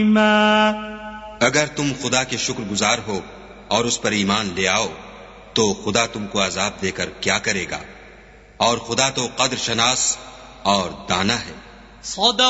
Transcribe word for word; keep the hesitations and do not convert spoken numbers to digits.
अगर तुम खुदा के शुक्रगुजार हो और उस पर ईमान ले आओ तो खुदा तुमको अजाब देकर क्या करेगा, और खुदा तो कद्र शनास और दाना है।